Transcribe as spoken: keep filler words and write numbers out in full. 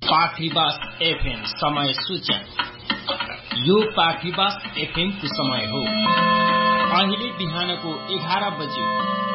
पाखरीबास FM समय सूचना। यो पाखरीबास एफएम को समय हो। अहिले बिहानको एघार बज्यो।